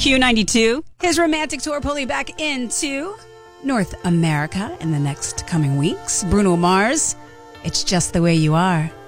Q92, his romantic tour pulling back into North America in the next coming weeks. Bruno Mars, It's Just the Way You Are.